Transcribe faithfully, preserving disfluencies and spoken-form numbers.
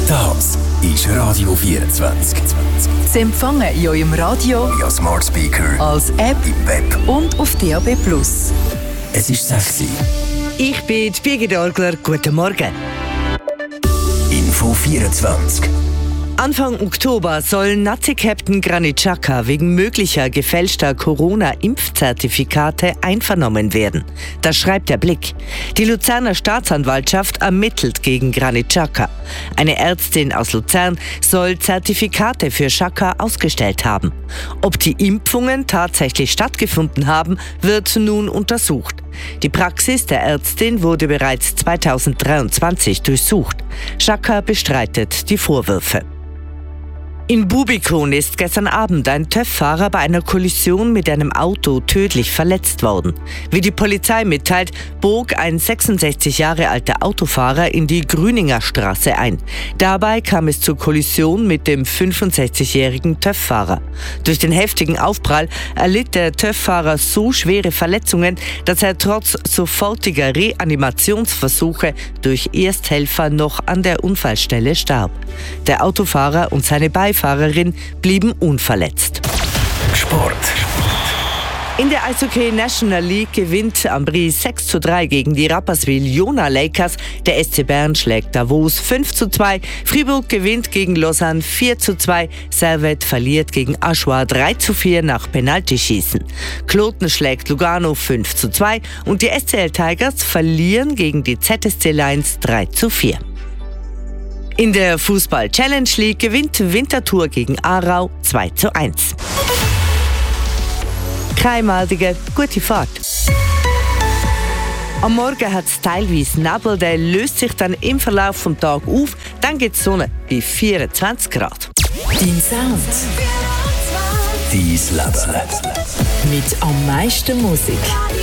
Das ist Radio vierundzwanzig. Sie empfangen in eurem Radio, via Smart Speaker, als App im Web und auf D A B plus. Es ist sechs Uhr. Ich bin die Birgit Orgler. Guten Morgen. Info vierundzwanzig. Anfang Oktober soll Nazi-Captain Granit Xhaka wegen möglicher gefälschter Corona-Impfzertifikate einvernommen werden. Das schreibt der Blick. Die Luzerner Staatsanwaltschaft ermittelt gegen Granit Xhaka. Eine Ärztin aus Luzern soll Zertifikate für Xhaka ausgestellt haben. Ob die Impfungen tatsächlich stattgefunden haben, wird nun untersucht. Die Praxis der Ärztin wurde bereits zweitausenddreiundzwanzig durchsucht. Xhaka bestreitet die Vorwürfe. In Bubikon ist gestern Abend ein TÜV-Fahrer bei einer Kollision mit einem Auto tödlich verletzt worden. Wie die Polizei mitteilt, bog ein sechsundsechzig Jahre alter Autofahrer in die Grüninger Straße ein. Dabei kam es zur Kollision mit dem fünfundsechzigjährigen TÜV-Fahrer. Durch den heftigen Aufprall erlitt der TÜV-Fahrer so schwere Verletzungen, dass er trotz sofortiger Reanimationsversuche durch Ersthelfer noch an der Unfallstelle starb. Der Autofahrer und seine Beifahrerin blieben unverletzt. Sport. In der Eishockey National League gewinnt Ambri sechs zu drei gegen die Rapperswil Jona Lakers. Der S C Bern schlägt Davos fünf zu zwei. Fribourg gewinnt gegen Lausanne vier zu zwei. Servette verliert gegen Aschua drei zu vier nach Penaltyschießen. Kloten schlägt Lugano fünf zu zwei. Und die S C L Tigers verlieren gegen die Z S C Lions drei zu vier. In der Fußball-Challenge League gewinnt Winterthur gegen Aarau zwei zu eins. Keimalige gute Fahrt. Am Morgen hat es teilweise Nebel, der löst sich dann im Verlauf des Tages auf. Dann gibt es Sonne bei vierundzwanzig Grad. Dein Sound. Dein Leben. Mit am meisten Musik.